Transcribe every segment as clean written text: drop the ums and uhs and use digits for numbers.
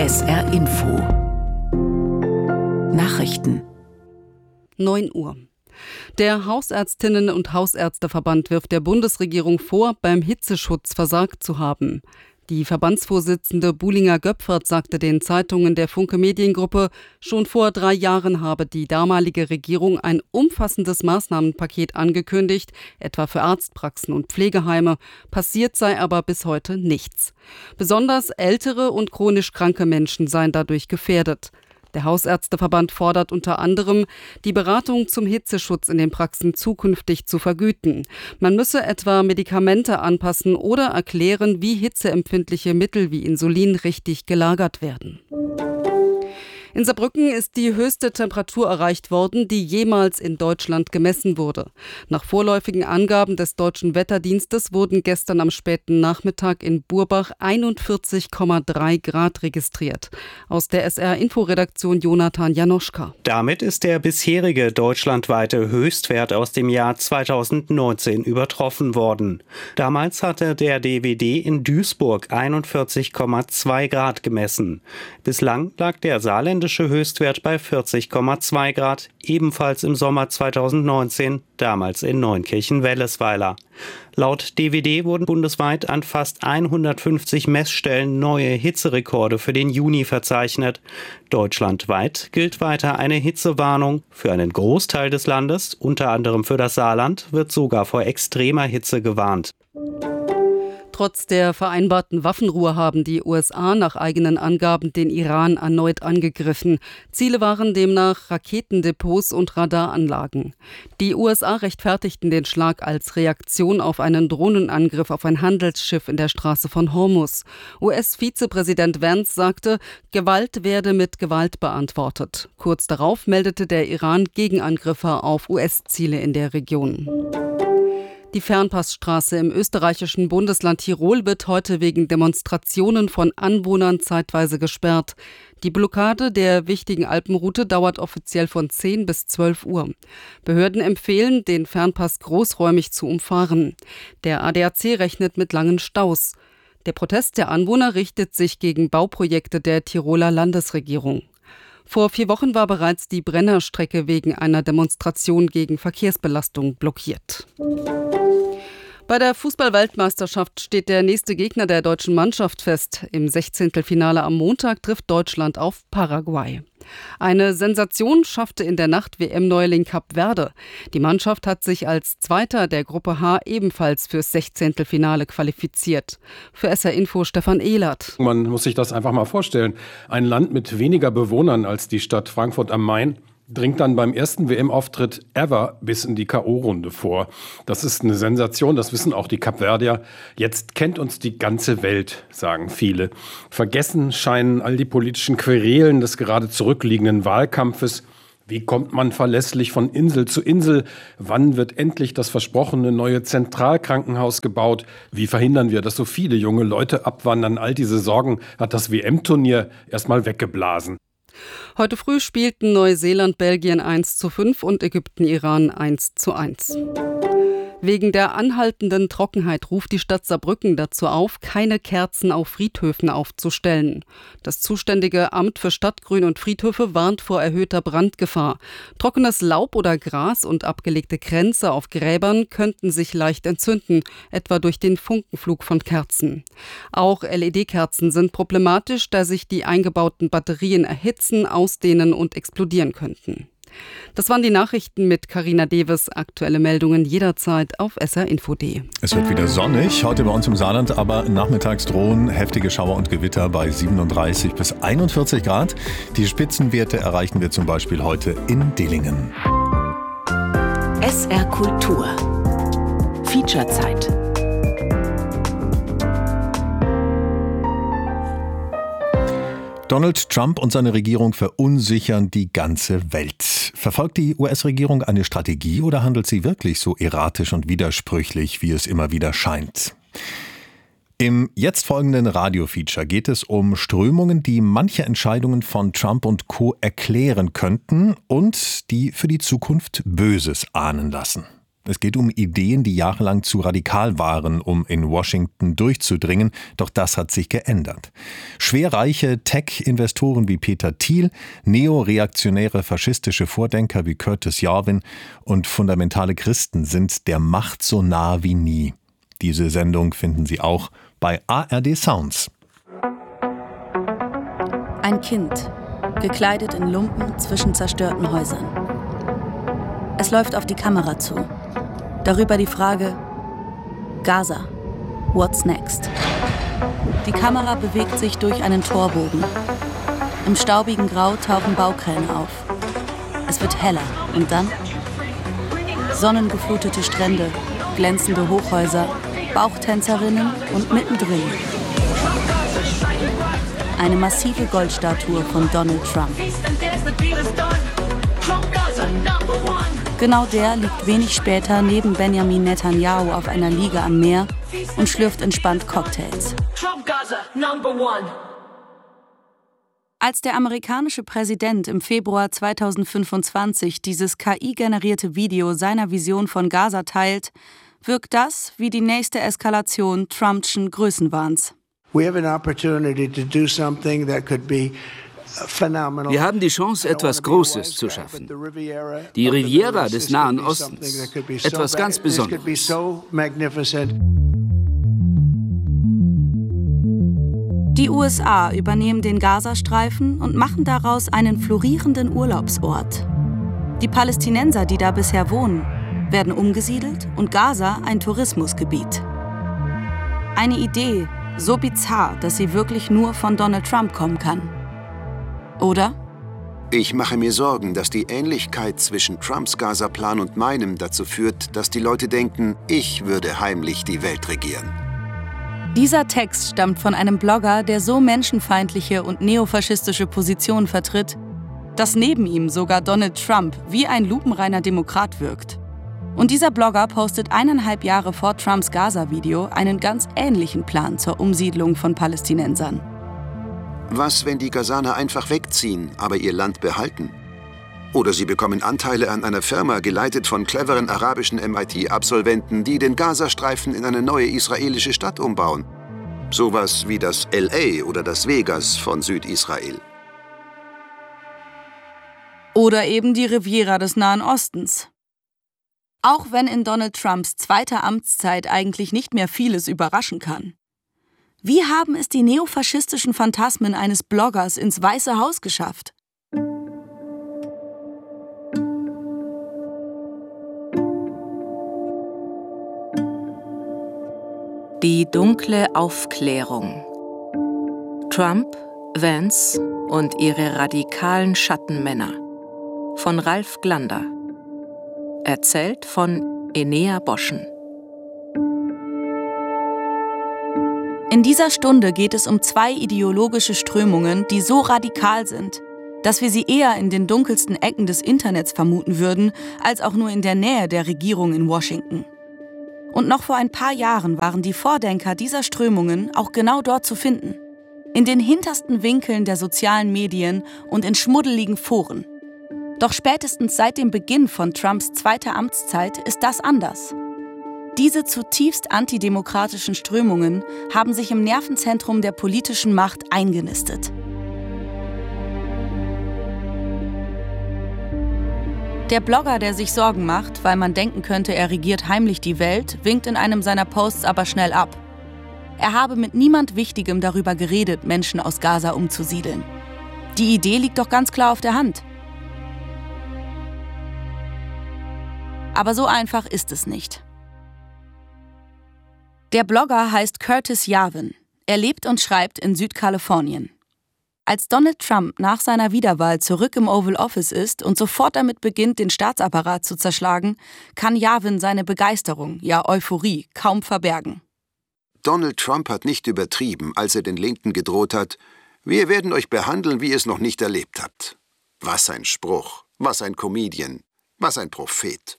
SR Info Nachrichten 9 Uhr. Der Hausärztinnen- und Hausärzteverband wirft der Bundesregierung vor, beim Hitzeschutz versagt zu haben. Die Verbandsvorsitzende Buhlinger-Göpfert sagte den Zeitungen der Funke Mediengruppe, schon vor 3 Jahren habe die damalige Regierung ein umfassendes Maßnahmenpaket angekündigt, etwa für Arztpraxen und Pflegeheime. Passiert sei aber bis heute nichts. Besonders ältere und chronisch kranke Menschen seien dadurch gefährdet. Der Hausärzteverband fordert unter anderem, die Beratung zum Hitzeschutz in den Praxen zukünftig zu vergüten. Man müsse etwa Medikamente anpassen oder erklären, wie hitzeempfindliche Mittel wie Insulin richtig gelagert werden. In Saarbrücken ist die höchste Temperatur erreicht worden, die jemals in Deutschland gemessen wurde. Nach vorläufigen Angaben des Deutschen Wetterdienstes wurden gestern am späten Nachmittag in Burbach 41,3 Grad registriert. Aus der SR-Info-Redaktion Jonathan Janoschka. Damit ist der bisherige deutschlandweite Höchstwert aus dem Jahr 2019 übertroffen worden. Damals hatte der DWD in Duisburg 41,2 Grad gemessen. Bislang lag der saarländische Höchstwert bei 40,2 Grad, ebenfalls im Sommer 2019, damals in Neunkirchen-Wellesweiler. Laut DWD wurden bundesweit an fast 150 Messstellen neue Hitzerekorde für den Juni verzeichnet. Deutschlandweit gilt weiter eine Hitzewarnung. Für einen Großteil des Landes, unter anderem für das Saarland, wird sogar vor extremer Hitze gewarnt. Trotz der vereinbarten Waffenruhe haben die USA nach eigenen Angaben den Iran erneut angegriffen. Ziele waren demnach Raketendepots und Radaranlagen. Die USA rechtfertigten den Schlag als Reaktion auf einen Drohnenangriff auf ein Handelsschiff in der Straße von Hormuz. US-Vizepräsident Vance sagte, Gewalt werde mit Gewalt beantwortet. Kurz darauf meldete der Iran Gegenangriffe auf US-Ziele in der Region. Die Fernpassstraße im österreichischen Bundesland Tirol wird heute wegen Demonstrationen von Anwohnern zeitweise gesperrt. Die Blockade der wichtigen Alpenroute dauert offiziell von 10 bis 12 Uhr. Behörden empfehlen, den Fernpass großräumig zu umfahren. Der ADAC rechnet mit langen Staus. Der Protest der Anwohner richtet sich gegen Bauprojekte der Tiroler Landesregierung. Vor 4 Wochen war bereits die Brennerstrecke wegen einer Demonstration gegen Verkehrsbelastung blockiert. Bei der Fußball-Weltmeisterschaft steht der nächste Gegner der deutschen Mannschaft fest. Im 16. Finale am Montag trifft Deutschland auf Paraguay. Eine Sensation schaffte in der Nacht WM-Neuling Kap Verde. Die Mannschaft hat sich als Zweiter der Gruppe H ebenfalls fürs 16. Finale qualifiziert. Für SR Info Stefan Ehlert. Man muss sich das einfach mal vorstellen. Ein Land mit weniger Bewohnern als die Stadt Frankfurt am Main dringt dann beim ersten WM-Auftritt ever bis in die K.O.-Runde vor. Das ist eine Sensation, das wissen auch die Kapverdier. Jetzt kennt uns die ganze Welt, sagen viele. Vergessen scheinen all die politischen Querelen des gerade zurückliegenden Wahlkampfes. Wie kommt man verlässlich von Insel zu Insel? Wann wird endlich das versprochene neue Zentralkrankenhaus gebaut? Wie verhindern wir, dass so viele junge Leute abwandern? All diese Sorgen hat das WM-Turnier erstmal weggeblasen. Heute früh spielten Neuseeland Belgien 1:5 und Ägypten Iran 1:1. Wegen der anhaltenden Trockenheit ruft die Stadt Saarbrücken dazu auf, keine Kerzen auf Friedhöfen aufzustellen. Das zuständige Amt für Stadtgrün und Friedhöfe warnt vor erhöhter Brandgefahr. Trockenes Laub oder Gras und abgelegte Kränze auf Gräbern könnten sich leicht entzünden, etwa durch den Funkenflug von Kerzen. Auch LED-Kerzen sind problematisch, da sich die eingebauten Batterien erhitzen, ausdehnen und explodieren könnten. Das waren die Nachrichten mit Carina Deves. Aktuelle Meldungen jederzeit auf srinfo.de. Es wird wieder sonnig, heute bei uns im Saarland, aber nachmittags drohen heftige Schauer und Gewitter bei 37 bis 41 Grad. Die Spitzenwerte erreichen wir zum Beispiel heute in Dillingen. SR Kultur Featurezeit. Donald Trump und seine Regierung verunsichern die ganze Welt. Verfolgt die US-Regierung eine Strategie oder handelt sie wirklich so erratisch und widersprüchlich, wie es immer wieder scheint? Im jetzt folgenden Radiofeature geht es um Strömungen, die manche Entscheidungen von Trump und Co. erklären könnten und die für die Zukunft Böses ahnen lassen. Es geht um Ideen, die jahrelang zu radikal waren, um in Washington durchzudringen. Doch das hat sich geändert. Schwerreiche Tech-Investoren wie Peter Thiel, neoreaktionäre faschistische Vordenker wie Curtis Yarvin und fundamentale Christen sind der Macht so nah wie nie. Diese Sendung finden Sie auch bei ARD Sounds. Ein Kind, gekleidet in Lumpen zwischen zerstörten Häusern. Es läuft auf die Kamera zu. Darüber die Frage: Gaza, what's next? Die Kamera bewegt sich durch einen Torbogen. Im staubigen Grau tauchen Baukräne auf. Es wird heller und dann sonnengeflutete Strände, glänzende Hochhäuser, Bauchtänzerinnen und mittendrin eine massive Goldstatue von Donald Trump. Genau der liegt wenig später neben Benjamin Netanyahu auf einer Liege am Meer und schlürft entspannt Cocktails. Als der amerikanische Präsident im Februar 2025 dieses KI-generierte Video seiner Vision von Gaza teilt, wirkt das wie die nächste Eskalation Trumpschen Größenwahns. Wir haben die Chance, etwas Großes zu schaffen. Die Riviera des Nahen Ostens. Etwas ganz Besonderes. Die USA übernehmen den Gazastreifen und machen daraus einen florierenden Urlaubsort. Die Palästinenser, die da bisher wohnen, werden umgesiedelt und Gaza ein Tourismusgebiet. Eine Idee, so bizarr, dass sie wirklich nur von Donald Trump kommen kann. Oder? Ich mache mir Sorgen, dass die Ähnlichkeit zwischen Trumps Gaza-Plan und meinem dazu führt, dass die Leute denken, ich würde heimlich die Welt regieren. Dieser Text stammt von einem Blogger, der so menschenfeindliche und neofaschistische Positionen vertritt, dass neben ihm sogar Donald Trump wie ein lupenreiner Demokrat wirkt. Und dieser Blogger postet 1,5 Jahre vor Trumps Gaza-Video einen ganz ähnlichen Plan zur Umsiedlung von Palästinensern. Was, wenn die Gazaner einfach wegziehen, aber ihr Land behalten? Oder sie bekommen Anteile an einer Firma, geleitet von cleveren arabischen MIT-Absolventen, die den Gazastreifen in eine neue israelische Stadt umbauen. Sowas wie das LA oder das Vegas von Südisrael. Oder eben die Riviera des Nahen Ostens. Auch wenn in Donald Trumps zweiter Amtszeit eigentlich nicht mehr vieles überraschen kann. Wie haben es die neofaschistischen Phantasmen eines Bloggers ins Weiße Haus geschafft? Die dunkle Aufklärung. Trump, Vance und ihre radikalen Schattenmänner. Von Ralf Glander. Erzählt von Enea Boschen. In dieser Stunde geht es um 2 ideologische Strömungen, die so radikal sind, dass wir sie eher in den dunkelsten Ecken des Internets vermuten würden, als auch nur in der Nähe der Regierung in Washington. Und noch vor ein paar Jahren waren die Vordenker dieser Strömungen auch genau dort zu finden. In den hintersten Winkeln der sozialen Medien und in schmuddeligen Foren. Doch spätestens seit dem Beginn von Trumps zweiter Amtszeit ist das anders. Diese zutiefst antidemokratischen Strömungen haben sich im Nervenzentrum der politischen Macht eingenistet. Der Blogger, der sich Sorgen macht, weil man denken könnte, er regiert heimlich die Welt, winkt in einem seiner Posts aber schnell ab. Er habe mit niemand Wichtigem darüber geredet, Menschen aus Gaza umzusiedeln. Die Idee liegt doch ganz klar auf der Hand. Aber so einfach ist es nicht. Der Blogger heißt Curtis Yarvin. Er lebt und schreibt in Südkalifornien. Als Donald Trump nach seiner Wiederwahl zurück im Oval Office ist und sofort damit beginnt, den Staatsapparat zu zerschlagen, kann Yarvin seine Begeisterung, ja Euphorie, kaum verbergen. Donald Trump hat nicht übertrieben, als er den Linken gedroht hat, wir werden euch behandeln, wie ihr es noch nicht erlebt habt. Was ein Spruch, was ein Comedian, was ein Prophet.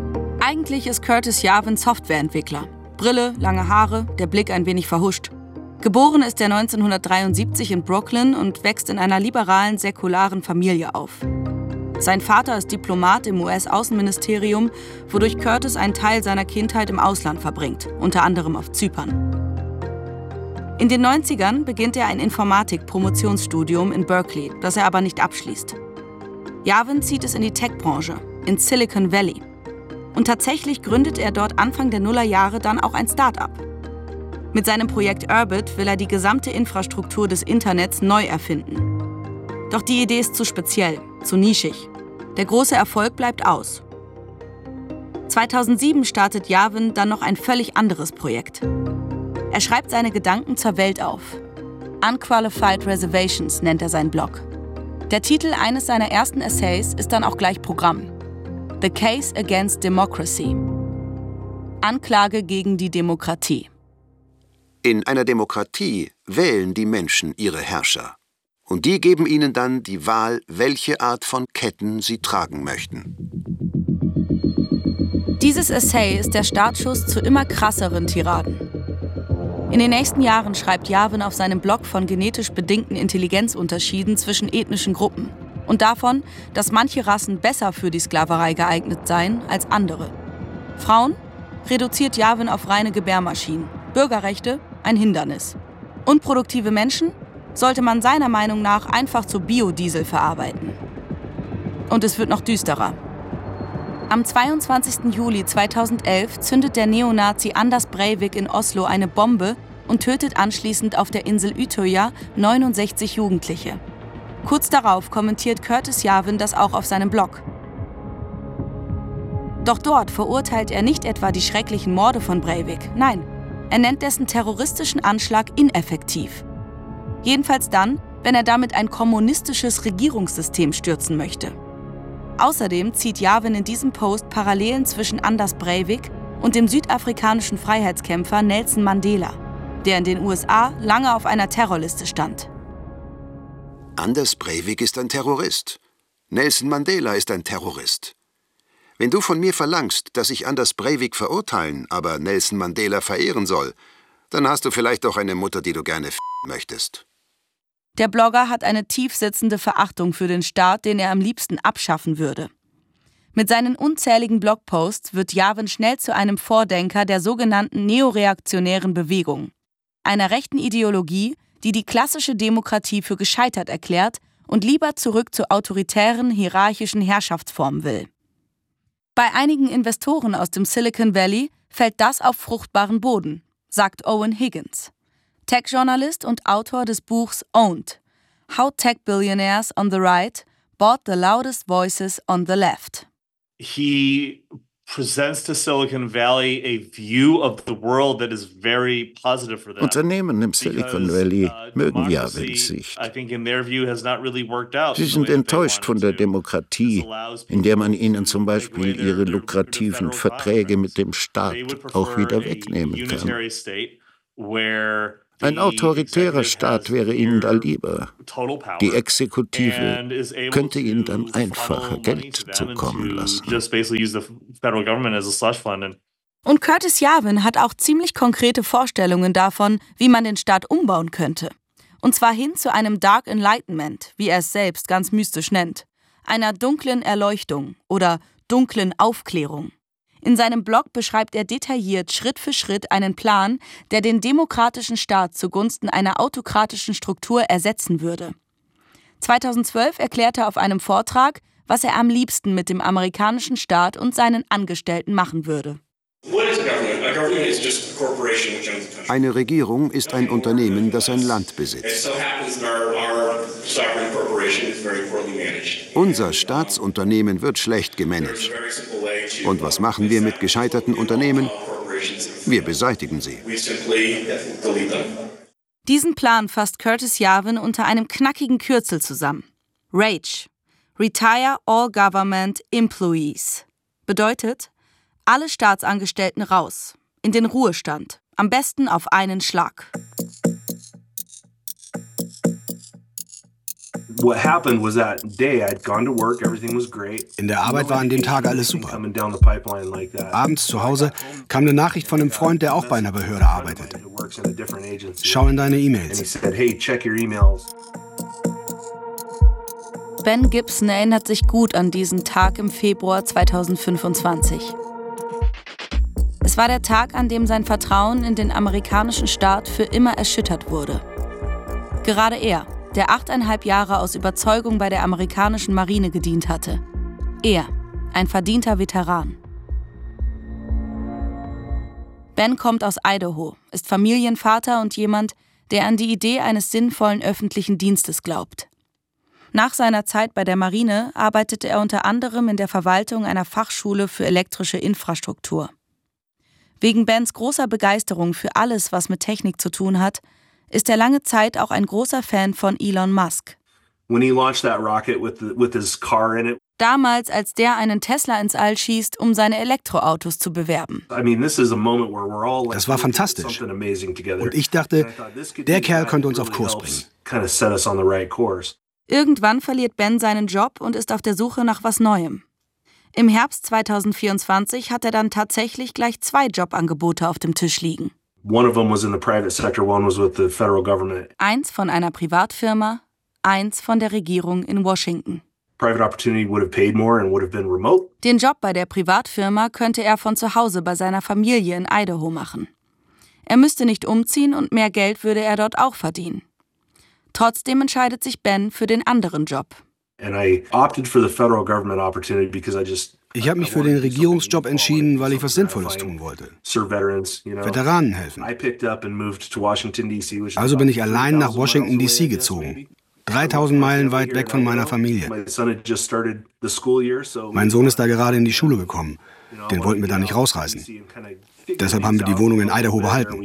Eigentlich ist Curtis Yarvin Softwareentwickler. Brille, lange Haare, der Blick ein wenig verhuscht. Geboren ist er 1973 in Brooklyn und wächst in einer liberalen, säkularen Familie auf. Sein Vater ist Diplomat im US-Außenministerium, wodurch Curtis einen Teil seiner Kindheit im Ausland verbringt, unter anderem auf Zypern. In den 90ern beginnt er ein Informatik-Promotionsstudium in Berkeley, das er aber nicht abschließt. Yavin zieht es in die Tech-Branche, ins Silicon Valley. Und tatsächlich gründet er dort Anfang der Nullerjahre dann auch ein Start-up. Mit seinem Projekt Urbit will er die gesamte Infrastruktur des Internets neu erfinden. Doch die Idee ist zu speziell, zu nischig. Der große Erfolg bleibt aus. 2007 startet Yavin dann noch ein völlig anderes Projekt. Er schreibt seine Gedanken zur Welt auf. Unqualified Reservations nennt er seinen Blog. Der Titel eines seiner ersten Essays ist dann auch gleich Programm. The Case Against Democracy. Anklage gegen die Demokratie. In einer Demokratie wählen die Menschen ihre Herrscher. Und die geben ihnen dann die Wahl, welche Art von Ketten sie tragen möchten. Dieses Essay ist der Startschuss zu immer krasseren Tiraden. In den nächsten Jahren schreibt Yavin auf seinem Blog von genetisch bedingten Intelligenzunterschieden zwischen ethnischen Gruppen und davon, dass manche Rassen besser für die Sklaverei geeignet seien als andere. Frauen reduziert Yavin auf reine Gebärmaschinen, Bürgerrechte ein Hindernis. Unproduktive Menschen sollte man seiner Meinung nach einfach zu Biodiesel verarbeiten. Und es wird noch düsterer. Am 22. Juli 2011 zündet der Neonazi Anders Breivik in Oslo eine Bombe und tötet anschließend auf der Insel Utøya 69 Jugendliche. Kurz darauf kommentiert Curtis Yavin das auch auf seinem Blog. Doch dort verurteilt er nicht etwa die schrecklichen Morde von Breivik, nein, er nennt dessen terroristischen Anschlag ineffektiv. Jedenfalls dann, wenn er damit ein kommunistisches Regierungssystem stürzen möchte. Außerdem zieht Yavin in diesem Post Parallelen zwischen Anders Breivik und dem südafrikanischen Freiheitskämpfer Nelson Mandela, der in den USA lange auf einer Terrorliste stand. Anders Breivik ist ein Terrorist. Nelson Mandela ist ein Terrorist. Wenn du von mir verlangst, dass ich Anders Breivik verurteilen, aber Nelson Mandela verehren soll, dann hast du vielleicht auch eine Mutter, die du gerne möchtest. Der Blogger hat eine tiefsitzende Verachtung für den Staat, den er am liebsten abschaffen würde. Mit seinen unzähligen Blogposts wird Yavin schnell zu einem Vordenker der sogenannten neoreaktionären Bewegung, einer rechten Ideologie, die die klassische Demokratie für gescheitert erklärt und lieber zurück zu autoritären, hierarchischen Herrschaftsformen will. Bei einigen Investoren aus dem Silicon Valley fällt das auf fruchtbaren Boden, sagt Owen Higgins, Tech-Journalist und Autor des Buchs Owned, How Tech Billionaires on the Right Bought the Loudest Voices on the Left. He presents to Silicon Valley a view of the world that is very positive for them. Unternehmen im Silicon Valley mögen Yavins Sicht. Sie sind enttäuscht von der Demokratie, in der man ihnen zum Beispiel ihre lukrativen Verträge mit dem Staat auch wieder wegnehmen kann. Ein autoritärer Staat wäre ihnen da lieber. Die Exekutive könnte ihnen dann einfacher Geld zukommen lassen. Und Curtis Yavin hat auch ziemlich konkrete Vorstellungen davon, wie man den Staat umbauen könnte. Und zwar hin zu einem Dark Enlightenment, wie er es selbst ganz mystisch nennt. Einer dunklen Erleuchtung oder dunklen Aufklärung. In seinem Blog beschreibt er detailliert Schritt für Schritt einen Plan, der den demokratischen Staat zugunsten einer autokratischen Struktur ersetzen würde. 2012 erklärte er auf einem Vortrag, was er am liebsten mit dem amerikanischen Staat und seinen Angestellten machen würde. Eine Regierung ist ein Unternehmen, das ein Land besitzt. Unser Staatsunternehmen wird schlecht gemanagt. Und was machen wir mit gescheiterten Unternehmen? Wir beseitigen sie. Diesen Plan fasst Curtis Yavin unter einem knackigen Kürzel zusammen. RAGE. Retire All Government Employees. Bedeutet, alle Staatsangestellten raus, in den Ruhestand, am besten auf einen Schlag. In der Arbeit war an dem Tag alles super. Abends zu Hause kam eine Nachricht von einem Freund, der auch bei einer Behörde arbeitet. Schau in deine E-Mails. Ben Gibson erinnert sich gut an diesen Tag im Februar 2025. Es war der Tag, an dem sein Vertrauen in den amerikanischen Staat für immer erschüttert wurde. Gerade er, der 8,5 Jahre aus Überzeugung bei der amerikanischen Marine gedient hatte. Er, ein verdienter Veteran. Ben kommt aus Idaho, ist Familienvater und jemand, der an die Idee eines sinnvollen öffentlichen Dienstes glaubt. Nach seiner Zeit bei der Marine arbeitete er unter anderem in der Verwaltung einer Fachschule für elektrische Infrastruktur. Wegen Bens großer Begeisterung für alles, was mit Technik zu tun hat, ist er lange Zeit auch ein großer Fan von Elon Musk. Damals, als der einen Tesla ins All schießt, um seine Elektroautos zu bewerben. Das war fantastisch. Und ich dachte, der Kerl könnte uns auf Kurs bringen. Irgendwann verliert Ben seinen Job und ist auf der Suche nach was Neuem. Im Herbst 2024 hat er dann tatsächlich gleich 2 Jobangebote auf dem Tisch liegen. Eins von einer Privatfirma, eins von der Regierung in Washington. Den Job bei der Privatfirma könnte er von zu Hause bei seiner Familie in Idaho machen. Er müsste nicht umziehen und mehr Geld würde er dort auch verdienen. Trotzdem entscheidet sich Ben für den anderen Job. Ich habe mich für den Regierungsjob entschieden, weil ich was Sinnvolles tun wollte. Veteranen helfen. Also bin ich allein nach Washington, D.C. gezogen. 3000 Meilen weit weg von meiner Familie. Mein Sohn ist da gerade in die Schule gekommen. Den wollten wir da nicht rausreißen. Deshalb haben wir die Wohnung in Idaho behalten.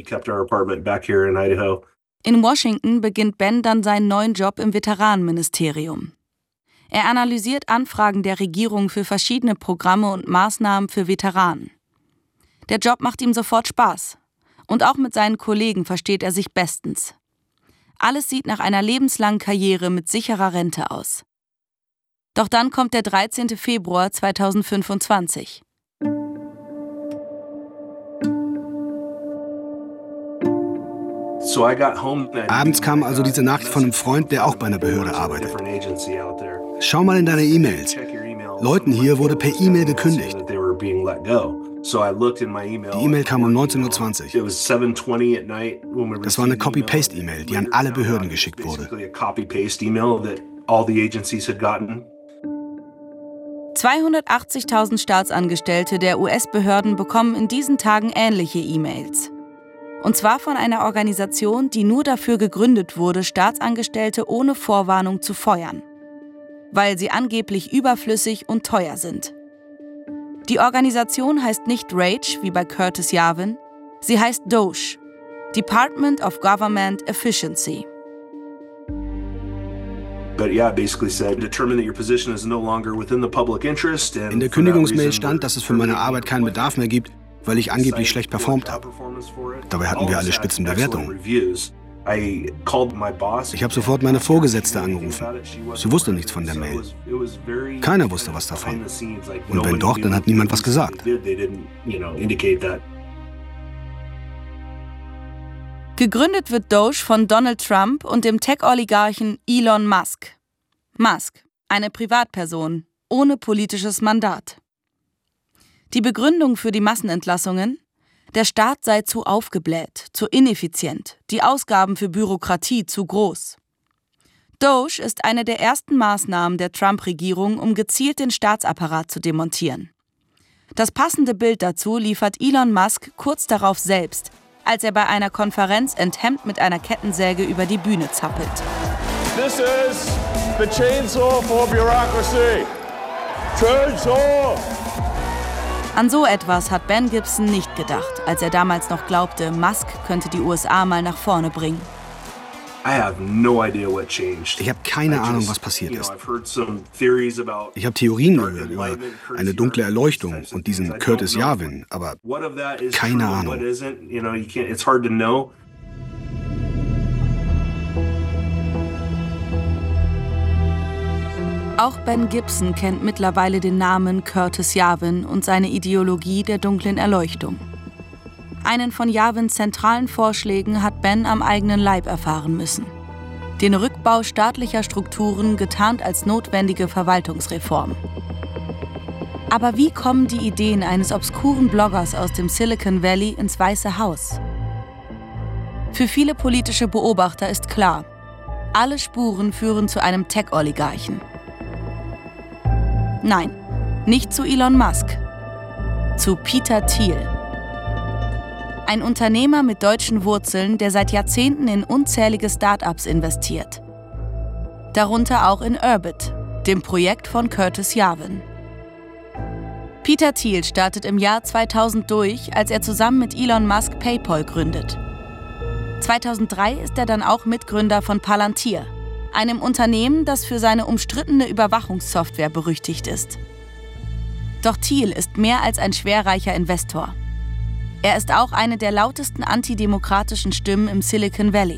In Washington beginnt Ben dann seinen neuen Job im Veteranenministerium. Er analysiert Anfragen der Regierung für verschiedene Programme und Maßnahmen für Veteranen. Der Job macht ihm sofort Spaß. Und auch mit seinen Kollegen versteht er sich bestens. Alles sieht nach einer lebenslangen Karriere mit sicherer Rente aus. Doch dann kommt der 13. Februar 2025. Abends kam also diese Nachricht von einem Freund, der auch bei einer Behörde arbeitet. Schau mal in deine E-Mails. Leuten hier wurde per E-Mail gekündigt. Die E-Mail kam um 19:20 Uhr. Das war eine Copy-Paste-E-Mail, die an alle Behörden geschickt wurde. 280.000 Staatsangestellte der US-Behörden bekommen in diesen Tagen ähnliche E-Mails. Und zwar von einer Organisation, die nur dafür gegründet wurde, Staatsangestellte ohne Vorwarnung zu feuern. Weil sie angeblich überflüssig und teuer sind. Die Organisation heißt nicht RAGE, wie bei Curtis Yarvin, sie heißt DOGE, Department of Government Efficiency. In der Kündigungsmail stand, dass es für meine Arbeit keinen Bedarf mehr gibt, weil ich angeblich schlecht performt habe. Dabei hatten wir alle Spitzenbewertungen. Ich habe sofort meine Vorgesetzte angerufen. Sie wusste nichts von der Mail. Keiner wusste was davon. Und wenn doch, dann hat niemand was gesagt. Gegründet wird Doge von Donald Trump und dem Tech-Oligarchen Elon Musk. Musk, eine Privatperson, ohne politisches Mandat. Die Begründung für die Massenentlassungen? Der Staat sei zu aufgebläht, zu ineffizient, die Ausgaben für Bürokratie zu groß. Doge ist eine der ersten Maßnahmen der Trump-Regierung, um gezielt den Staatsapparat zu demontieren. Das passende Bild dazu liefert Elon Musk kurz darauf selbst, als er bei einer Konferenz enthemmt mit einer Kettensäge über die Bühne zappelt. This is the chainsaw for bureaucracy. Chainsaw! An so etwas hat Ben Gibson nicht gedacht, als er damals noch glaubte, Musk könnte die USA mal nach vorne bringen. Ich habe keine Ahnung, was passiert ist. Ich habe Theorien gehört über eine dunkle Erleuchtung und diesen Curtis Yarvin, aber keine Ahnung. Auch Ben Gibson kennt mittlerweile den Namen Curtis Yarvin und seine Ideologie der dunklen Erleuchtung. Einen von Yavins zentralen Vorschlägen hat Ben am eigenen Leib erfahren müssen. Den Rückbau staatlicher Strukturen getarnt als notwendige Verwaltungsreform. Aber wie kommen die Ideen eines obskuren Bloggers aus dem Silicon Valley ins Weiße Haus? Für viele politische Beobachter ist klar, alle Spuren führen zu einem Tech-Oligarchen. Nein, nicht zu Elon Musk, zu Peter Thiel. Ein Unternehmer mit deutschen Wurzeln, der seit Jahrzehnten in unzählige Start-ups investiert. Darunter auch in Urbit, dem Projekt von Curtis Yarvin. Peter Thiel startet im Jahr 2000 durch, als er zusammen mit Elon Musk PayPal gründet. 2003 ist er dann auch Mitgründer von Palantir, einem Unternehmen, das für seine umstrittene Überwachungssoftware berüchtigt ist. Doch Thiel ist mehr als ein schwerreicher Investor. Er ist auch eine der lautesten antidemokratischen Stimmen im Silicon Valley.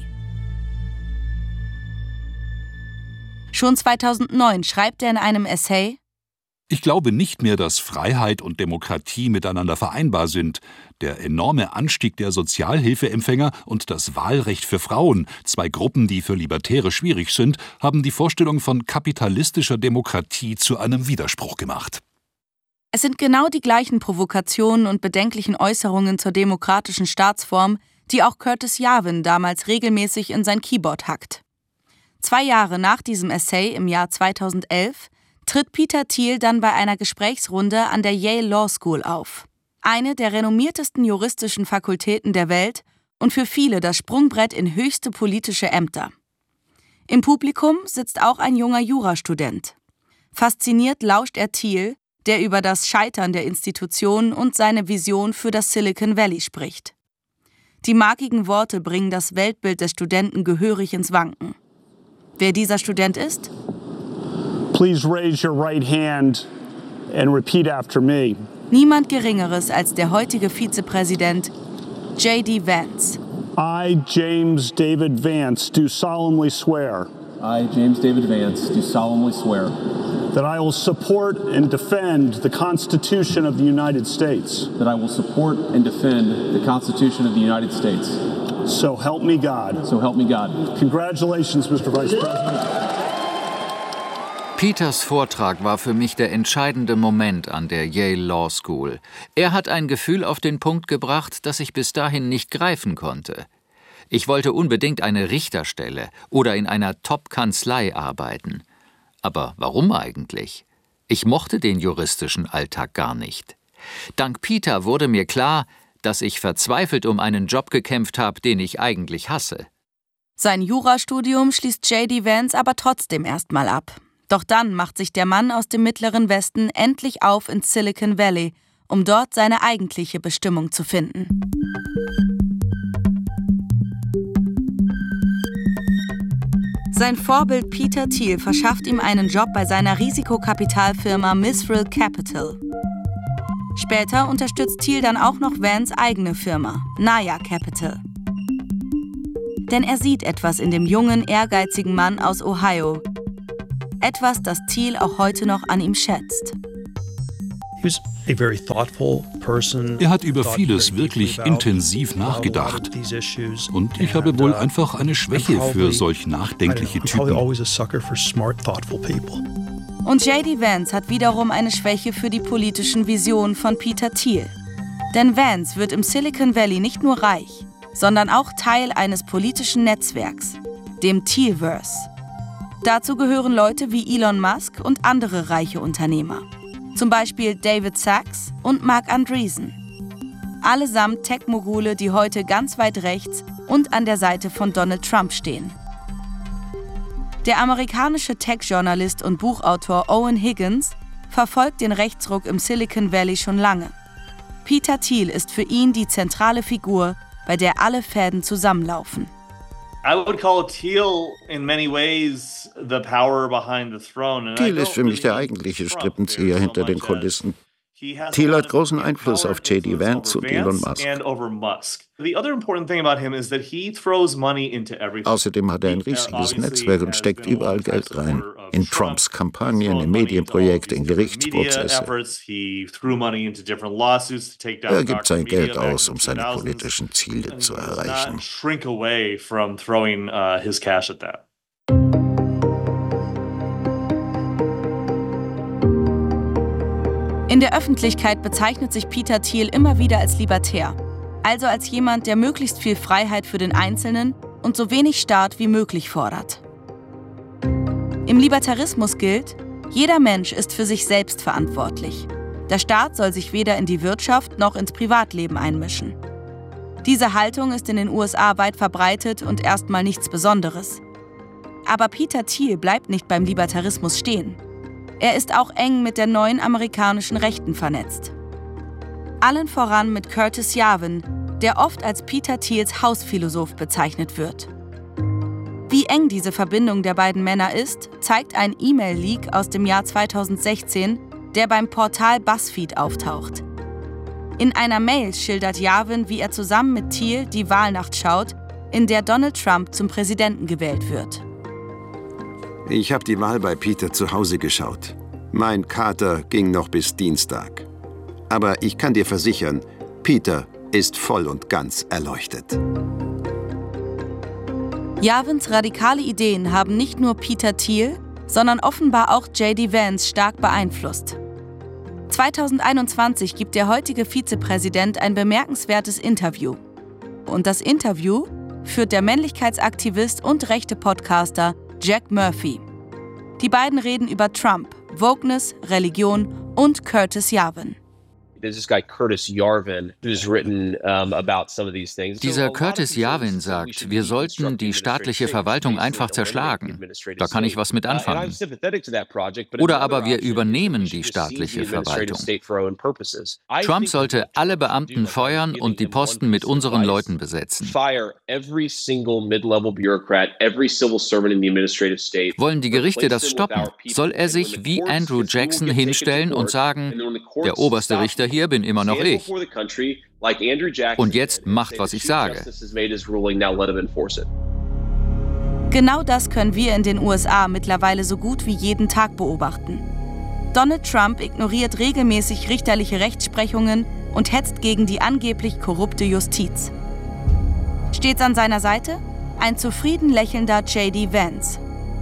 Schon 2009 schreibt er in einem Essay: Ich glaube nicht mehr, dass Freiheit und Demokratie miteinander vereinbar sind. Der enorme Anstieg der Sozialhilfeempfänger und das Wahlrecht für Frauen, zwei Gruppen, die für Libertäre schwierig sind, haben die Vorstellung von kapitalistischer Demokratie zu einem Widerspruch gemacht. Es sind genau die gleichen Provokationen und bedenklichen Äußerungen zur demokratischen Staatsform, die auch Curtis Yarvin damals regelmäßig in sein Keyboard hackt. 2 Jahre nach diesem Essay im Jahr 2011 tritt Peter Thiel dann bei einer Gesprächsrunde an der Yale Law School auf. Eine der renommiertesten juristischen Fakultäten der Welt und für viele das Sprungbrett in höchste politische Ämter. Im Publikum sitzt auch ein junger Jurastudent. Fasziniert lauscht er Thiel, der über das Scheitern der Institution und seine Vision für das Silicon Valley spricht. Die markigen Worte bringen das Weltbild des Studenten gehörig ins Wanken. Wer dieser Student ist? Please raise your right hand and repeat after me. Niemand Geringeres als der heutige Vizepräsident J.D. Vance. I, James David Vance, do solemnly swear. I, James David Vance, do solemnly swear. That I will support and defend the Constitution of the United States. That I will support and defend the Constitution of the United States. So help me God. So help me God. Congratulations, Mr. Vice President. Peters Vortrag war für mich der entscheidende Moment an der Yale Law School. Er hat ein Gefühl auf den Punkt gebracht, das ich bis dahin nicht greifen konnte. Ich wollte unbedingt eine Richterstelle oder in einer Top-Kanzlei arbeiten. Aber warum eigentlich? Ich mochte den juristischen Alltag gar nicht. Dank Peter wurde mir klar, dass ich verzweifelt um einen Job gekämpft habe, den ich eigentlich hasse. Sein Jurastudium schließt J.D. Vance aber trotzdem erstmal ab. Doch dann macht sich der Mann aus dem Mittleren Westen endlich auf ins Silicon Valley, um dort seine eigentliche Bestimmung zu finden. Sein Vorbild Peter Thiel verschafft ihm einen Job bei seiner Risikokapitalfirma Mistral Capital. Später unterstützt Thiel dann auch noch Vance' eigene Firma, Naya Capital. Denn er sieht etwas in dem jungen, ehrgeizigen Mann aus Ohio. Etwas, das Thiel auch heute noch an ihm schätzt. Er hat über vieles wirklich intensiv nachgedacht. Und ich habe wohl einfach eine Schwäche für solch nachdenkliche Typen. Und J.D. Vance hat wiederum eine Schwäche für die politischen Visionen von Peter Thiel. Denn Vance wird im Silicon Valley nicht nur reich, sondern auch Teil eines politischen Netzwerks, dem Thielverse. Dazu gehören Leute wie Elon Musk und andere reiche Unternehmer. Zum Beispiel David Sachs und Marc Andreessen. Allesamt Tech-Mogule, die heute ganz weit rechts und an der Seite von Donald Trump stehen. Der amerikanische Tech-Journalist und Buchautor Owen Higgins verfolgt den Rechtsruck im Silicon Valley schon lange. Peter Thiel ist für ihn die zentrale Figur, bei der alle Fäden zusammenlaufen. Thiel ist für mich der eigentliche Strippenzieher hinter den Kulissen. Thiel hat großen Einfluss auf J.D. Vance und Elon Musk. Außerdem hat er ein riesiges Netzwerk und steckt überall Geld rein. In Trumps Kampagnen, in Medienprojekte, in Gerichtsprozesse. Er gibt sein Geld aus, um seine politischen Ziele zu erreichen. In der Öffentlichkeit bezeichnet sich Peter Thiel immer wieder als libertär, also als jemand, der möglichst viel Freiheit für den Einzelnen und so wenig Staat wie möglich fordert. Im Libertarismus gilt, jeder Mensch ist für sich selbst verantwortlich. Der Staat soll sich weder in die Wirtschaft noch ins Privatleben einmischen. Diese Haltung ist in den USA weit verbreitet und erstmal nichts Besonderes. Aber Peter Thiel bleibt nicht beim Libertarismus stehen. Er ist auch eng mit der neuen amerikanischen Rechten vernetzt. Allen voran mit Curtis Yarvin, der oft als Peter Thiels Hausphilosoph bezeichnet wird. Wie eng diese Verbindung der beiden Männer ist, zeigt ein E-Mail-Leak aus dem Jahr 2016, der beim Portal BuzzFeed auftaucht. In einer Mail schildert Yarvin, wie er zusammen mit Thiel die Wahlnacht schaut, in der Donald Trump zum Präsidenten gewählt wird. Ich habe die Wahl bei Peter zu Hause geschaut. Mein Kater ging noch bis Dienstag. Aber ich kann dir versichern, Peter ist voll und ganz erleuchtet. Yarvins radikale Ideen haben nicht nur Peter Thiel, sondern offenbar auch J.D. Vance stark beeinflusst. 2021 gibt der heutige Vizepräsident ein bemerkenswertes Interview. Und das Interview führt der Männlichkeitsaktivist und rechte Podcaster Jack Murphy. Die beiden reden über Trump, Wokeness, Religion und Curtis Yarvin. Dieser Curtis Yarvin sagt, wir sollten die staatliche Verwaltung einfach zerschlagen. Da kann ich was mit anfangen. Oder aber wir übernehmen die staatliche Verwaltung. Trump sollte alle Beamten feuern und die Posten mit unseren Leuten besetzen. Wollen die Gerichte das stoppen? Soll er sich wie Andrew Jackson hinstellen und sagen, der oberste Richter hier bin immer noch ich. Und jetzt macht, was ich sage. Genau das können wir in den USA mittlerweile so gut wie jeden Tag beobachten. Donald Trump ignoriert regelmäßig richterliche Rechtsprechungen und hetzt gegen die angeblich korrupte Justiz. Stets an seiner Seite ein zufrieden lächelnder J.D. Vance.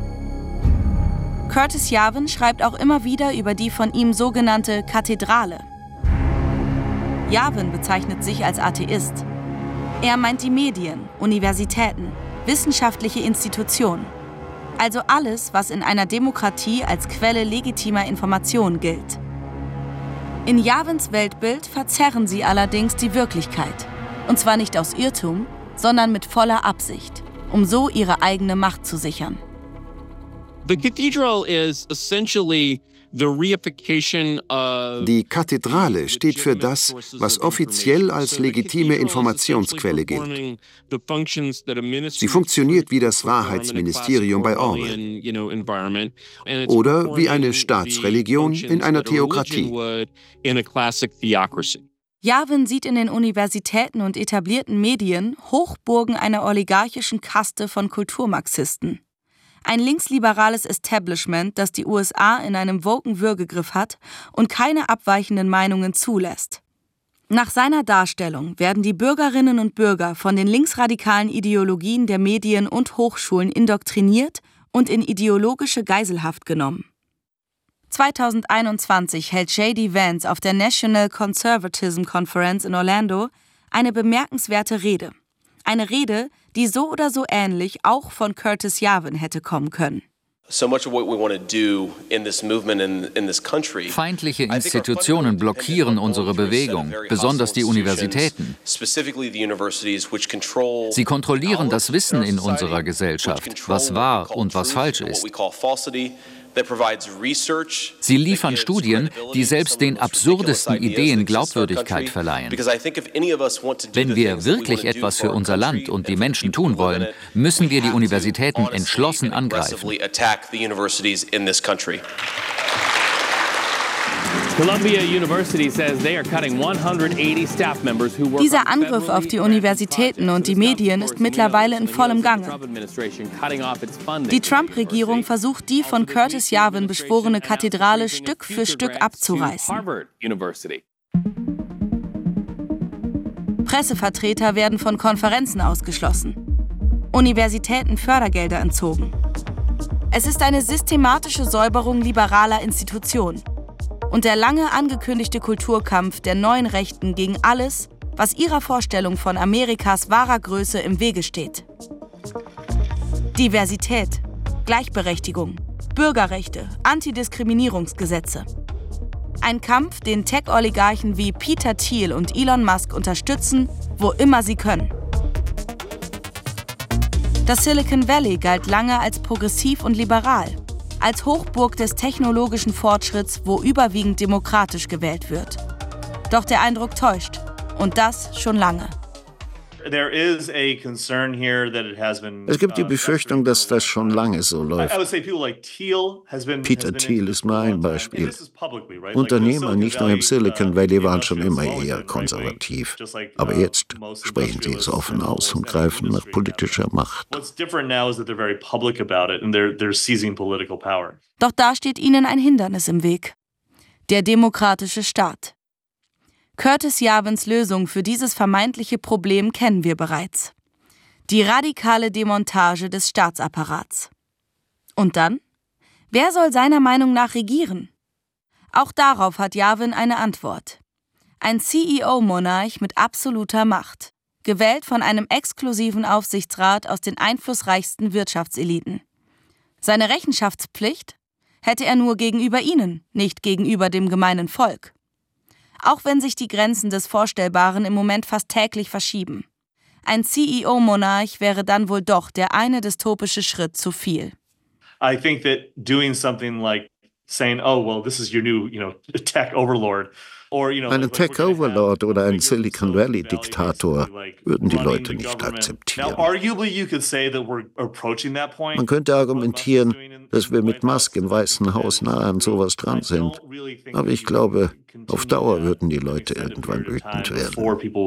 Curtis Yarvin schreibt auch immer wieder über die von ihm sogenannte Kathedrale. Yarvin bezeichnet sich als Atheist. Er meint die Medien, Universitäten, wissenschaftliche Institutionen. Also alles, was in einer Demokratie als Quelle legitimer Information gilt. In Yarvins Weltbild verzerren sie allerdings die Wirklichkeit. Und zwar nicht aus Irrtum, sondern mit voller Absicht, um so ihre eigene Macht zu sichern. The cathedral is essentially die Kathedrale steht für das, was offiziell als legitime Informationsquelle gilt. Sie funktioniert wie das Wahrheitsministerium bei Orwell oder wie eine Staatsreligion in einer Theokratie. Yarvin sieht in den Universitäten und etablierten Medien Hochburgen einer oligarchischen Kaste von Kulturmarxisten. Ein linksliberales Establishment, das die USA in einem woken Würgegriff hat und keine abweichenden Meinungen zulässt. Nach seiner Darstellung werden die Bürgerinnen und Bürger von den linksradikalen Ideologien der Medien und Hochschulen indoktriniert und in ideologische Geiselhaft genommen. 2021 hält J.D. Vance auf der National Conservatism Conference in Orlando eine bemerkenswerte Rede. Eine Rede, die so oder so ähnlich auch von Curtis Yarvin hätte kommen können. Feindliche Institutionen blockieren unsere Bewegung, besonders die Universitäten. Sie kontrollieren das Wissen in unserer Gesellschaft, was wahr und was falsch ist. Sie liefern Studien, die selbst den absurdesten Ideen Glaubwürdigkeit verleihen. Wenn wir wirklich etwas für unser Land und die Menschen tun wollen, müssen wir die Universitäten entschlossen angreifen. Dieser Angriff auf die Universitäten und die Medien ist mittlerweile in vollem Gange. Die Trump-Regierung versucht, die von Curtis Yarvin beschworene Kathedrale Stück für Stück abzureißen. Pressevertreter werden von Konferenzen ausgeschlossen. Universitäten Fördergelder entzogen. Es ist eine systematische Säuberung liberaler Institutionen und der lange angekündigte Kulturkampf der neuen Rechten gegen alles, was ihrer Vorstellung von Amerikas wahrer Größe im Wege steht. Diversität, Gleichberechtigung, Bürgerrechte, Antidiskriminierungsgesetze. Ein Kampf, den Tech-Oligarchen wie Peter Thiel und Elon Musk unterstützen, wo immer sie können. Das Silicon Valley galt lange als progressiv und liberal, als Hochburg des technologischen Fortschritts, wo überwiegend demokratisch gewählt wird. Doch der Eindruck täuscht. Und das schon lange. Es gibt die Befürchtung, dass das schon lange so läuft. Peter Thiel ist nur ein Beispiel. Unternehmer nicht nur im Silicon Valley waren schon immer eher konservativ. Aber jetzt sprechen sie es offen aus und greifen nach politischer Macht. Doch da steht ihnen ein Hindernis im Weg. Der demokratische Staat. Curtis Yarvins Lösung für dieses vermeintliche Problem kennen wir bereits. Die radikale Demontage des Staatsapparats. Und dann? Wer soll seiner Meinung nach regieren? Auch darauf hat Yarvin eine Antwort. Ein CEO-Monarch mit absoluter Macht, gewählt von einem exklusiven Aufsichtsrat aus den einflussreichsten Wirtschaftseliten. Seine Rechenschaftspflicht hätte er nur gegenüber ihnen, nicht gegenüber dem gemeinen Volk. Auch wenn sich die Grenzen des Vorstellbaren im Moment fast täglich verschieben. Ein CEO-Monarch wäre dann wohl doch der eine dystopische Schritt zu viel. I think that doing something like saying, oh, well, this is your new, tech overlord. Einen Tech-Overlord oder einen Silicon Valley-Diktator würden die Leute nicht akzeptieren. Man könnte argumentieren, dass wir mit Musk im Weißen Haus nahe an sowas dran sind. Aber ich glaube, auf Dauer würden die Leute irgendwann wütend werden.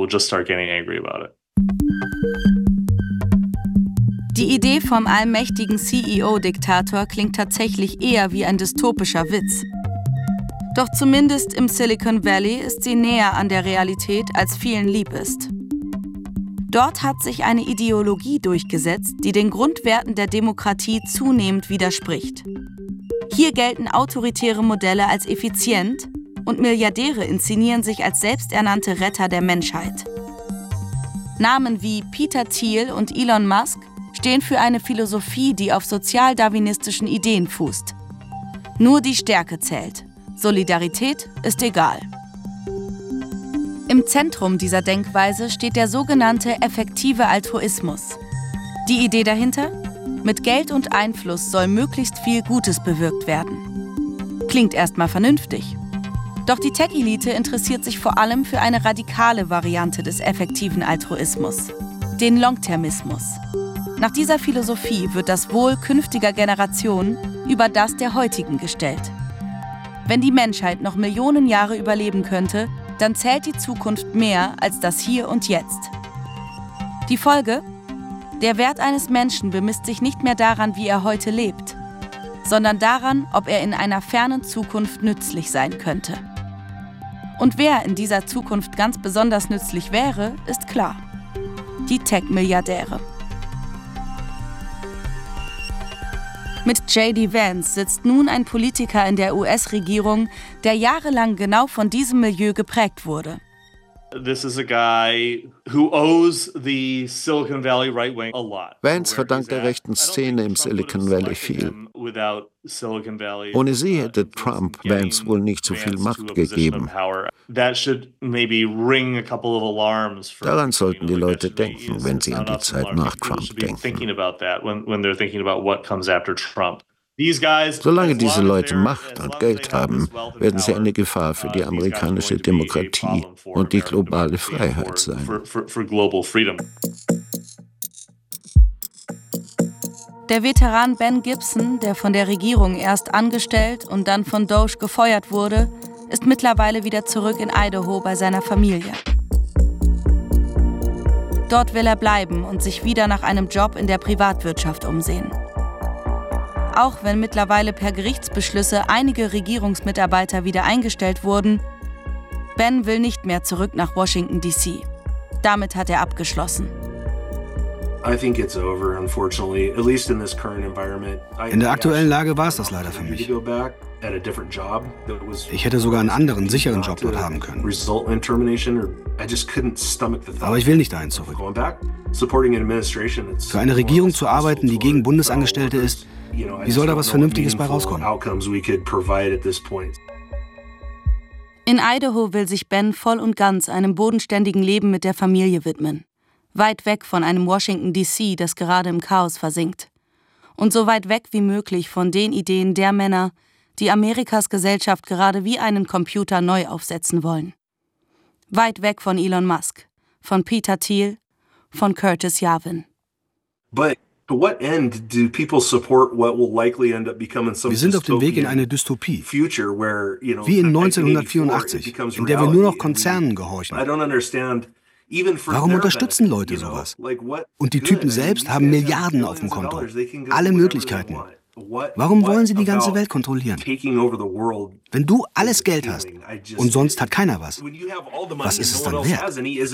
Die Idee vom allmächtigen CEO-Diktator klingt tatsächlich eher wie ein dystopischer Witz. Doch zumindest im Silicon Valley ist sie näher an der Realität, als vielen lieb ist. Dort hat sich eine Ideologie durchgesetzt, die den Grundwerten der Demokratie zunehmend widerspricht. Hier gelten autoritäre Modelle als effizient und Milliardäre inszenieren sich als selbsternannte Retter der Menschheit. Namen wie Peter Thiel und Elon Musk stehen für eine Philosophie, die auf sozialdarwinistischen Ideen fußt. Nur die Stärke zählt. Solidarität ist egal. Im Zentrum dieser Denkweise steht der sogenannte effektive Altruismus. Die Idee dahinter? Mit Geld und Einfluss soll möglichst viel Gutes bewirkt werden. Klingt erstmal vernünftig. Doch die Tech-Elite interessiert sich vor allem für eine radikale Variante des effektiven Altruismus, den Longtermismus. Nach dieser Philosophie wird das Wohl künftiger Generationen über das der heutigen gestellt. Wenn die Menschheit noch Millionen Jahre überleben könnte, dann zählt die Zukunft mehr als das Hier und Jetzt. Die Folge? Der Wert eines Menschen bemisst sich nicht mehr daran, wie er heute lebt, sondern daran, ob er in einer fernen Zukunft nützlich sein könnte. Und wer in dieser Zukunft ganz besonders nützlich wäre, ist klar. Die Tech-Milliardäre. Mit J.D. Vance sitzt nun ein Politiker in der US-Regierung, der jahrelang genau von diesem Milieu geprägt wurde. Vance verdankt der rechten Szene im Silicon Valley viel. Ohne sie hätte Trump Vance wohl nicht so viel Macht gegeben. Daran sollten die Leute denken, wenn sie an die Zeit nach Trump denken. Solange diese Leute Macht und Geld haben, werden sie eine Gefahr für die amerikanische Demokratie und die globale Freiheit sein. Der Veteran Ben Gibson, der von der Regierung erst angestellt und dann von Doge gefeuert wurde, ist mittlerweile wieder zurück in Idaho bei seiner Familie. Dort will er bleiben und sich wieder nach einem Job in der Privatwirtschaft umsehen. Auch wenn mittlerweile per Gerichtsbeschlüsse einige Regierungsmitarbeiter wieder eingestellt wurden, Ben will nicht mehr zurück nach Washington, D.C. Damit hat er abgeschlossen. In der aktuellen Lage war es das leider für mich. Ich hätte sogar einen anderen, sicheren Job dort haben können. Aber ich will nicht dahin zurück. Für eine Regierung zu arbeiten, die gegen Bundesangestellte ist, wie soll da was Vernünftiges bei rauskommen? In Idaho will sich Ben voll und ganz einem bodenständigen Leben mit der Familie widmen. Weit weg von einem Washington, D.C., das gerade im Chaos versinkt. Und so weit weg wie möglich von den Ideen der Männer, die Amerikas Gesellschaft gerade wie einen Computer neu aufsetzen wollen. Weit weg von Elon Musk, von Peter Thiel, von Curtis Yarvin. Wir sind auf dem Weg in eine Dystopie, wie in 1984, in der wir nur noch Konzernen gehorchen. Warum unterstützen Leute sowas? Und die Typen selbst haben Milliarden auf dem Konto, alle Möglichkeiten. Warum wollen sie die ganze Welt kontrollieren? Wenn du alles Geld hast und sonst hat keiner was ist es dann wert?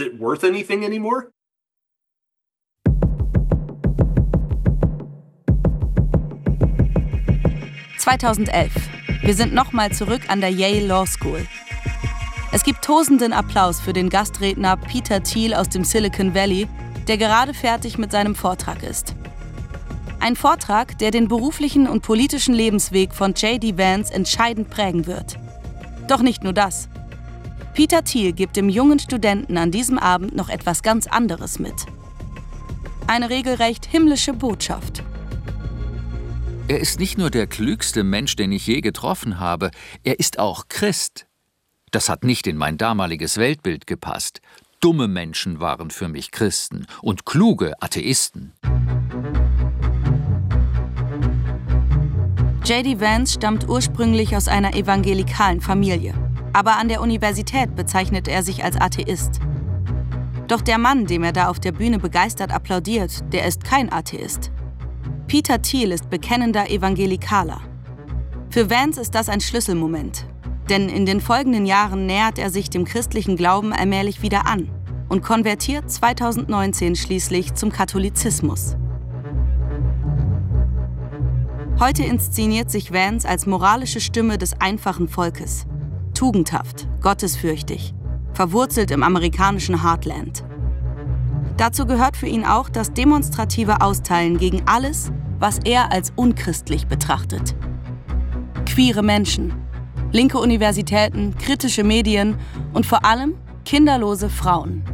2011. Wir sind nochmal zurück an der Yale Law School. Es gibt tosenden Applaus für den Gastredner Peter Thiel aus dem Silicon Valley, der gerade fertig mit seinem Vortrag ist. Ein Vortrag, der den beruflichen und politischen Lebensweg von J.D. Vance entscheidend prägen wird. Doch nicht nur das. Peter Thiel gibt dem jungen Studenten an diesem Abend noch etwas ganz anderes mit. Eine regelrecht himmlische Botschaft. Er ist nicht nur der klügste Mensch, den ich je getroffen habe, er ist auch Christ. Das hat nicht in mein damaliges Weltbild gepasst. Dumme Menschen waren für mich Christen und kluge Atheisten. J.D. Vance stammt ursprünglich aus einer evangelikalen Familie. Aber an der Universität bezeichnet er sich als Atheist. Doch der Mann, dem er da auf der Bühne begeistert applaudiert, der ist kein Atheist. Peter Thiel ist bekennender Evangelikaler. Für Vance ist das ein Schlüsselmoment. Denn in den folgenden Jahren nähert er sich dem christlichen Glauben allmählich wieder an und konvertiert 2019 schließlich zum Katholizismus. Heute inszeniert sich Vance als moralische Stimme des einfachen Volkes. Tugendhaft, gottesfürchtig, verwurzelt im amerikanischen Heartland. Dazu gehört für ihn auch das demonstrative Austeilen gegen alles, was er als unchristlich betrachtet. Queere Menschen, linke Universitäten, kritische Medien und vor allem kinderlose Frauen.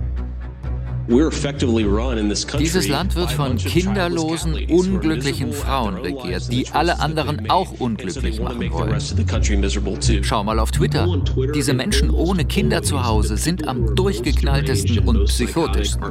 Dieses Land wird von kinderlosen, unglücklichen Frauen regiert, die alle anderen auch unglücklich machen wollen. Schau mal auf Twitter. Diese Menschen ohne Kinder zu Hause sind am durchgeknalltesten und psychotischsten.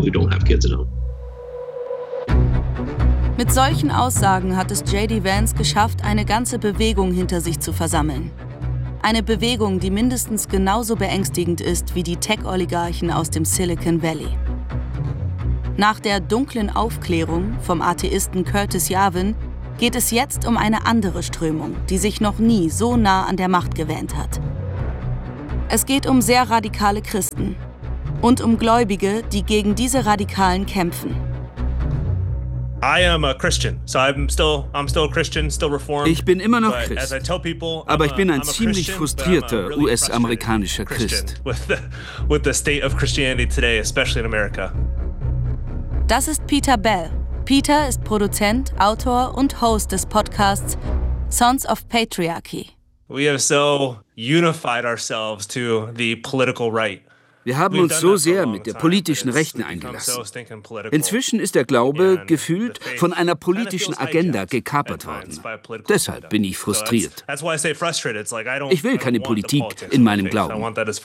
Mit solchen Aussagen hat es J.D. Vance geschafft, eine ganze Bewegung hinter sich zu versammeln. Eine Bewegung, die mindestens genauso beängstigend ist wie die Tech-Oligarchen aus dem Silicon Valley. Nach der dunklen Aufklärung vom Atheisten Curtis Yarvin geht es jetzt um eine andere Strömung, die sich noch nie so nah an der Macht gewähnt hat. Es geht um sehr radikale Christen und um Gläubige, die gegen diese Radikalen kämpfen. Ich bin immer noch Christ, aber ich bin ein ziemlich frustrierter US-amerikanischer Christ. Das ist Peter Bell. Peter ist Produzent, Autor und Host des Podcasts Sons of Patriarchy. Wir haben uns so sehr mit der politischen Rechten eingelassen. Inzwischen ist der Glaube gefühlt von einer politischen Agenda gekapert worden. Deshalb bin ich frustriert. Ich will keine Politik in meinem Glauben.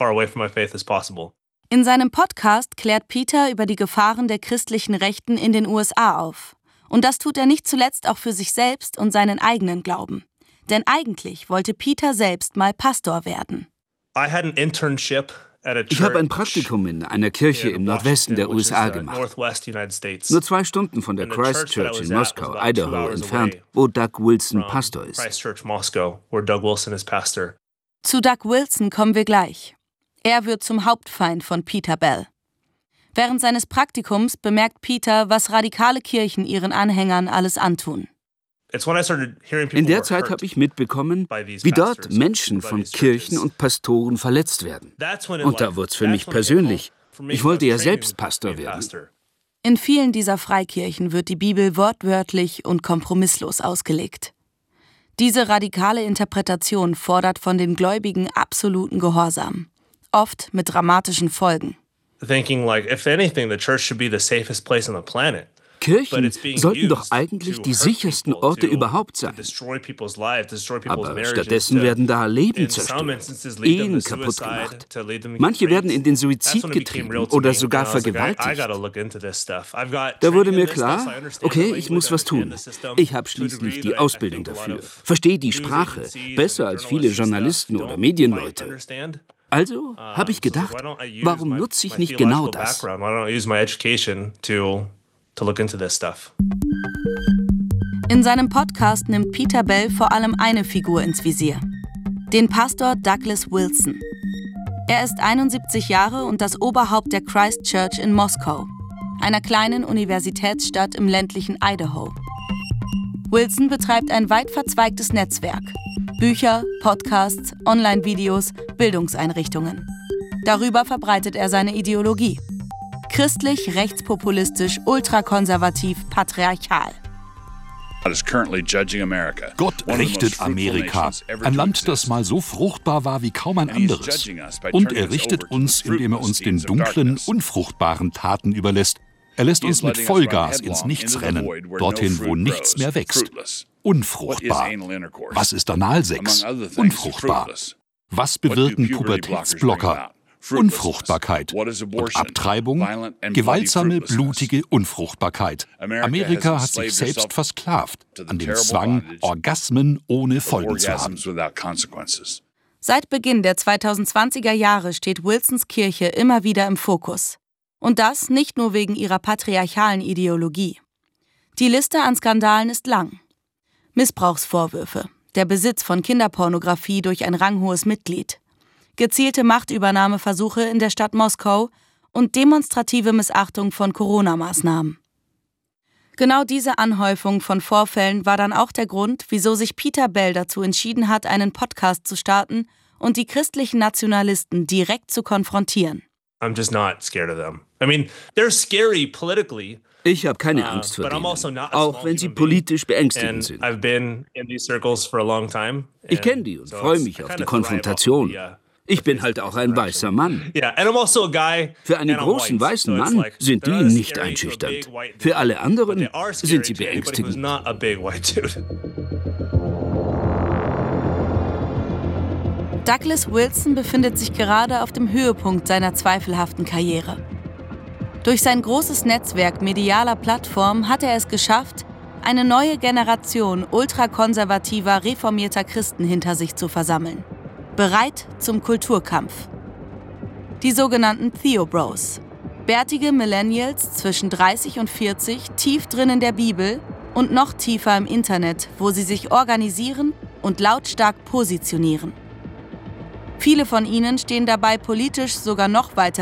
In seinem Podcast klärt Peter über die Gefahren der christlichen Rechten in den USA auf. Und das tut er nicht zuletzt auch für sich selbst und seinen eigenen Glauben. Denn eigentlich wollte Peter selbst mal Pastor werden. Ich habe ein Praktikum in einer Kirche im Nordwesten der USA gemacht. Nur 2 Stunden von der Christ Church in Moskau, Idaho, entfernt, wo Doug Wilson Pastor ist. Zu Doug Wilson kommen wir gleich. Er wird zum Hauptfeind von Peter Bell. Während seines Praktikums bemerkt Peter, was radikale Kirchen ihren Anhängern alles antun. In der Zeit habe ich mitbekommen, wie dort Menschen von Kirchen und Pastoren verletzt werden. Und da wurde es für mich persönlich. Ich wollte ja selbst Pastor werden. In vielen dieser Freikirchen wird die Bibel wortwörtlich und kompromisslos ausgelegt. Diese radikale Interpretation fordert von den Gläubigen absoluten Gehorsam, oft mit dramatischen Folgen. Kirchen sollten doch eigentlich die sichersten Orte überhaupt sein. Aber stattdessen werden da Leben zerstört, Ehen kaputt gemacht. Manche werden in den Suizid getrieben oder sogar vergewaltigt. Da wurde mir klar, okay, ich muss was tun. Ich habe schließlich die Ausbildung dafür, verstehe die Sprache besser als viele Journalisten oder Medienleute. Also habe ich gedacht, warum nutze ich nicht genau das? In seinem Podcast nimmt Peter Bell vor allem eine Figur ins Visier: den Pastor Douglas Wilson. Er ist 71 Jahre und das Oberhaupt der Christ Church in Moskau, einer kleinen Universitätsstadt im ländlichen Idaho. Wilson betreibt ein weit verzweigtes Netzwerk: Bücher, Podcasts, Online-Videos, Bildungseinrichtungen. Darüber verbreitet er seine Ideologie: christlich, rechtspopulistisch, ultrakonservativ, patriarchal. Gott richtet Amerika, ein Land, das mal so fruchtbar war wie kaum ein anderes. Und er richtet uns, indem er uns den dunklen, unfruchtbaren Taten überlässt. Er lässt uns mit Vollgas ins Nichts rennen, dorthin, wo nichts mehr wächst. Unfruchtbar. Was ist Analsex? Unfruchtbar. Was bewirken Pubertätsblocker? Unfruchtbarkeit und Abtreibung, gewaltsame, blutige Unfruchtbarkeit. Amerika hat sich selbst versklavt an den Zwang, Orgasmen ohne Folgen zu haben. Seit Beginn der 2020er Jahre steht Wilsons Kirche immer wieder im Fokus. Und das nicht nur wegen ihrer patriarchalen Ideologie. Die Liste an Skandalen ist lang. Missbrauchsvorwürfe, der Besitz von Kinderpornografie durch ein ranghohes Mitglied, gezielte Machtübernahmeversuche in der Stadt Moskau und demonstrative Missachtung von Corona-Maßnahmen. Genau diese Anhäufung von Vorfällen war dann auch der Grund, wieso sich Peter Bell dazu entschieden hat, einen Podcast zu starten und die christlichen Nationalisten direkt zu konfrontieren. Ich habe keine Angst vor denen, auch wenn sie politisch beängstigend sind. Ich kenne die und freue mich auf die Konfrontation. Ich bin halt auch ein weißer Mann. Für einen großen weißen Mann sind die nicht einschüchternd. Für alle anderen sind sie beängstigend. Douglas Wilson befindet sich gerade auf dem Höhepunkt seiner zweifelhaften Karriere. Durch sein großes Netzwerk medialer Plattformen hat er es geschafft, eine neue Generation ultrakonservativer, reformierter Christen hinter sich zu versammeln. Bereit zum Kulturkampf. Die sogenannten Theo-Bros. Bärtige Millennials zwischen 30 und 40, tief drin in der Bibel und noch tiefer im Internet, wo sie sich organisieren und lautstark positionieren. Viele von ihnen stehen dabei politisch sogar noch weiter